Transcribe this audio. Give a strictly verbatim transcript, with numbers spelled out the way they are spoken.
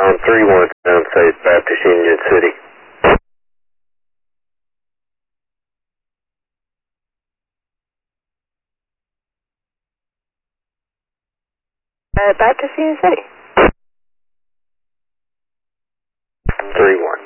on three one Sound Faith Baptist Union City. Uh, Baptist Union City. three one.